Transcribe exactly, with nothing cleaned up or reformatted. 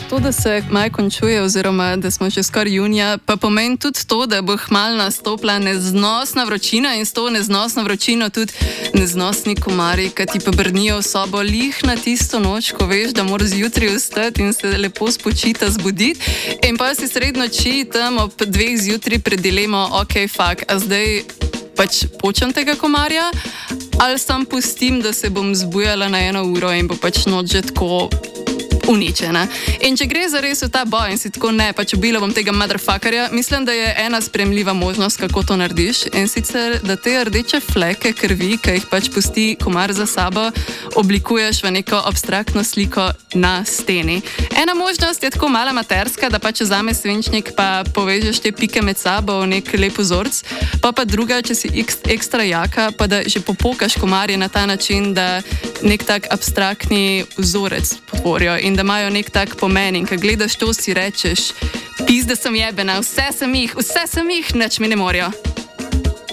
To, da se maj končuje, oziroma da smo že skoraj junija, pa pomeni tudi to, da bo hmal nastopila neznosna vročina in s to neznosno vročino tudi neznosni komarji, ki ti pa brnijo v sobo lih na tisto noč, ko veš, da moraš zjutraj vstati in se lepo spočita zbuditi. In pa si sred noči tam ob dveh zjutraj pred dilemo, ok, fak, a zdaj pač počem tega komarja, ali sam pustim, da se bom zbujala na eno uro in bo pač noč že tako uničena. In če gre za res v ta boj in si tako ne, pač ubila bom tega motherfuckerja, mislim, da je ena spremljiva možnost, kako to narediš, in sicer, da te rdeče fleke krvi, ki jih pač pusti komar za sabo, oblikuješ v neko abstraktno sliko na steni. Ena možnost je tako mala materska, da pač vzameš svinčnik pa povežeš te pike med sabo v nek lep vzorc, pa pa druga, če si ekstra jaka, pa da že popukaš komarje na ta način, da nek tak abstraktni vzorec potvorijo in da imajo nek tak pomen in ko gledaš to, si rečeš, pizda sem jebena, vse sem jih, vse sem jih, nič mi ne morajo.